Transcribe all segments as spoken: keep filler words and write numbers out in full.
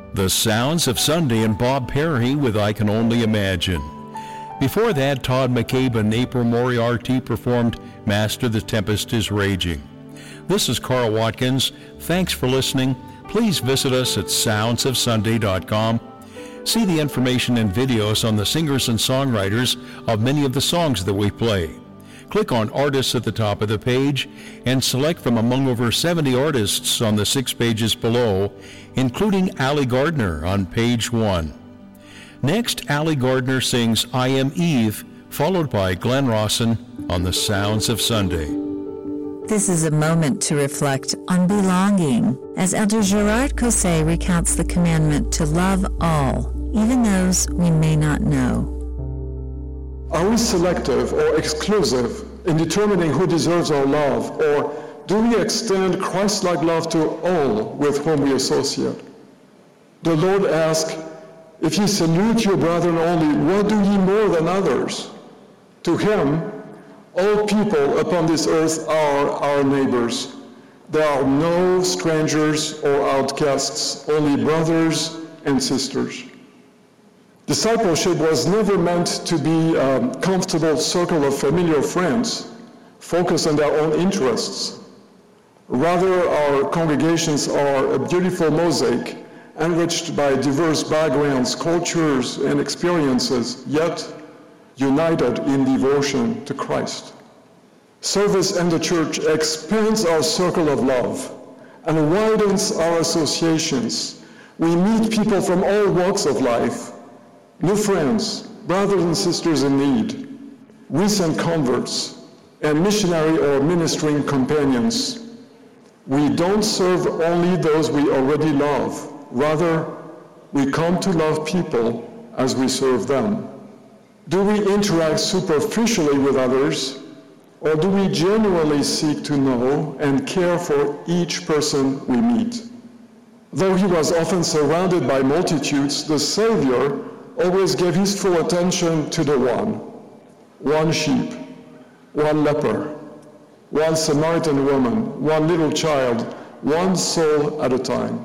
The Sounds of Sunday and Bob Perry with I Can Only Imagine. Before that, Todd McCabe and April Moriarty performed Master, the Tempest is Raging. This is Carl Watkins. Thanks for listening. Please visit us at sounds of sunday dot com. See the information and videos on the singers and songwriters of many of the songs that we play. Click on Artists at the top of the page and select from among over seventy artists on the six pages below, including Allie Gardner on page one. Next, Allie Gardner sings I Am Eve, followed by Glenn Rawson on The Sounds of Sunday. This is a moment to reflect on belonging, as Elder Gerard Cosset recounts the commandment to love all, even those we may not know. Are we selective or exclusive in determining who deserves our love, or do we extend Christ-like love to all with whom we associate? The Lord asks, if ye salute your brethren only, what do ye more than others? To him, all people upon this earth are our neighbors. There are no strangers or outcasts, only brothers and sisters. Discipleship was never meant to be a comfortable circle of familiar friends focused on their own interests. Rather, our congregations are a beautiful mosaic enriched by diverse backgrounds, cultures, and experiences, yet united in devotion to Christ. Service in the church expands our circle of love and widens our associations. We meet people from all walks of life, new friends, brothers and sisters in need, recent converts, and missionary or ministering companions. We don't serve only those we already love. Rather, we come to love people as we serve them. Do we interact superficially with others, or do we genuinely seek to know and care for each person we meet? Though he was often surrounded by multitudes, the Savior always gave his full attention to the one. One sheep, one leper, one Samaritan woman, one little child, one soul at a time.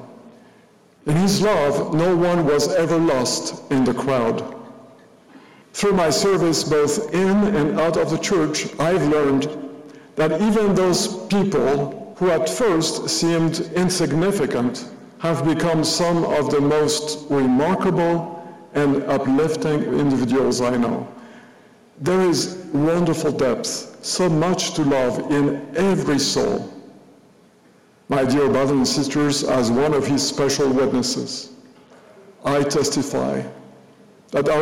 In his love, no one was ever lost in the crowd. Through my service, both in and out of the church, I've learned that even those people who at first seemed insignificant have become some of the most remarkable and uplifting individuals I know. There is wonderful depth, so much to love in every soul. My dear brothers and sisters, as one of his special witnesses, I testify that our